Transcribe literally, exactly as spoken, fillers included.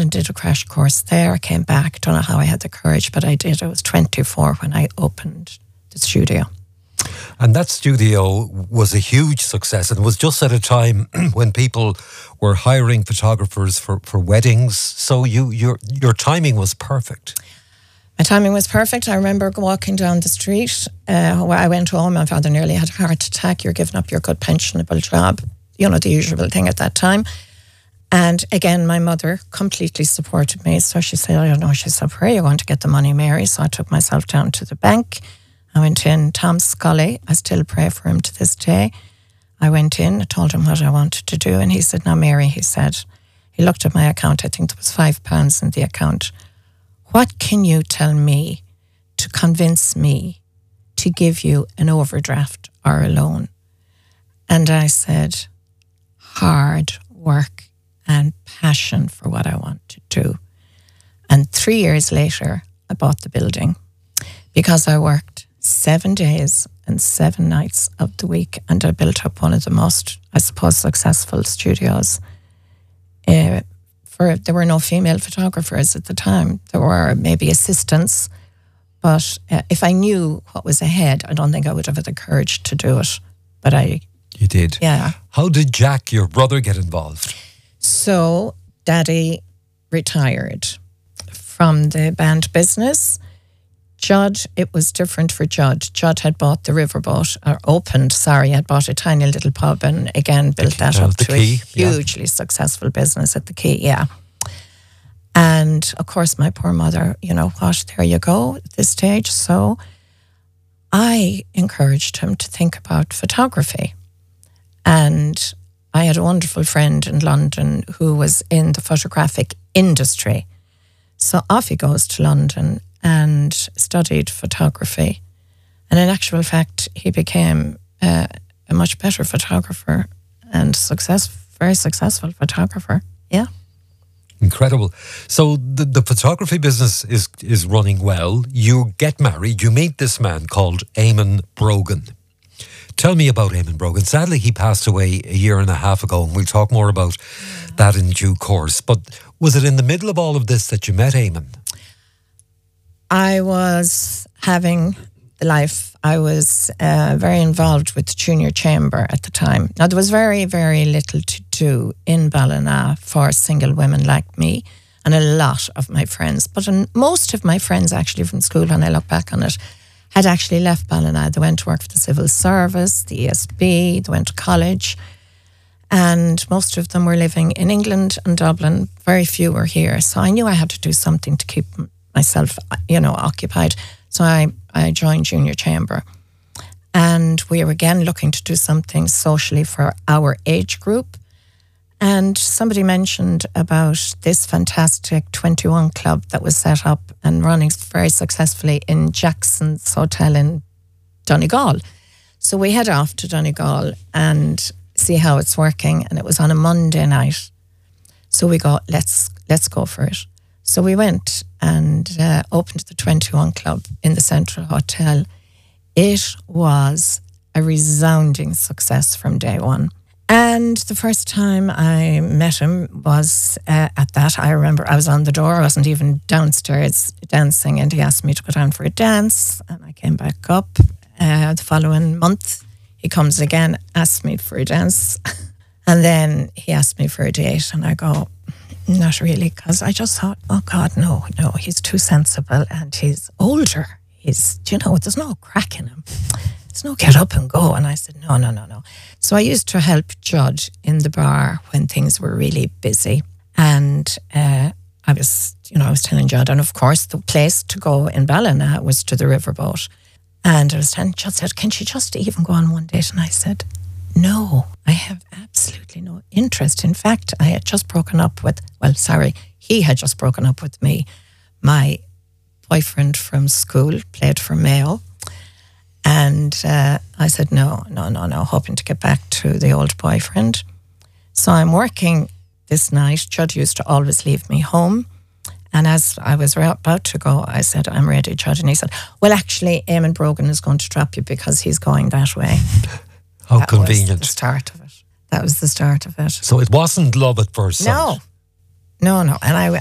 and did a crash course there. I came back. Don't know how I had the courage, but I did. I was twenty-four when I opened the studio. And that studio was a huge success, and it was just at a time when people were hiring photographers for, for weddings. So you your your timing was perfect. My timing was perfect. I remember walking down the street. Uh, where I went home. My father nearly had a heart attack. You're giving up your good pensionable job. You know, the usual thing at that time. And again, my mother completely supported me. So she said, I don't know. She said, where are you going to get the money, Mary? So I took myself down to the bank. I went in. Tom Scully, I still pray for him to this day. I went in, I told him what I wanted to do. And he said, now, Mary, he said, he looked at my account. I think there was five pounds in the account. What can you tell me to convince me to give you an overdraft or a loan? And I said, hard work and passion for what I want to do. And three years later, I bought the building because I worked seven days and seven nights of the week, and I built up one of the most, I suppose, successful studios. Uh, for there were no female photographers at the time. There were maybe assistants, but uh, if I knew what was ahead, I don't think I would have had the courage to do it. But I... You did? Yeah. How did Jack, your brother, get involved? So, Daddy retired from the band business. Judd, it was different for Judd. Judd had bought the Riverboat, or opened, sorry, had bought a tiny little pub and again built that uh, up to Key, a hugely yeah. successful business at the Key, yeah. And of course, my poor mother, you know what, there you go at this stage. So I encouraged him to think about photography. And I had a wonderful friend in London who was in the photographic industry. So off he goes to London and studied photography. And in actual fact, he became uh, a much better photographer and success, very successful photographer. Yeah. Incredible. So the, the photography business is, is running well. You get married. You meet this man called Eamon Brogan. Tell me about Eamon Brogan. Sadly, he passed away a year and a half ago, and we'll talk more about yeah. that in due course. But was it in the middle of all of this that you met Eamon? I was having the life. I was uh, very involved with the Junior Chamber at the time. Now, there was very, very little to do in Ballina for single women like me and a lot of my friends. But most of my friends actually from school, when I look back on it, had actually left Ballina. They went to work for the civil service, the E S B, they went to college. And most of them were living in England and Dublin. Very few were here. So I knew I had to do something to keep myself, you know, occupied. So I, I joined Junior Chamber. And we were again looking to do something socially for our age group. And somebody mentioned about this fantastic twenty-one club that was set up and running very successfully in Jackson's Hotel in Donegal. So we head off to Donegal and see how it's working. And it was on a Monday night. So we go, let's let's go for it. So we went and uh, opened the twenty-one Club in the Central Hotel. It was a resounding success from day one. And the first time I met him was uh, at that. I remember I was on the door. I wasn't even downstairs dancing, and he asked me to go down for a dance. And I came back up uh, the following month. He comes again, asks me for a dance. And then he asked me for a date, and I go, not really, because I just thought, oh God, no, no, he's too sensible and he's older. He's, you know, there's no crack in him. There's no get up and go. And I said, no, no, no, no. So I used to help Judd in the bar when things were really busy. And uh, I was, you know, I was telling Judd, and of course the place to go in Ballina was to the Riverboat. And I was telling Judd, said, can she just even go on one date? And I said, no, I have absolutely no interest. In fact, I had just broken up with, well, sorry, he had just broken up with me. My boyfriend from school played for Mayo. And uh, I said, no, no, no, no, hoping to get back to the old boyfriend. So I'm working this night. Judd used to always leave me home. And as I was about to go, I said, I'm ready, Judd. And he said, well, actually, Eamon Brogan is going to drop you because he's going that way. How that convenient. was the start of it. That was the start of it. So it wasn't love at first sight? No. No, no. And I,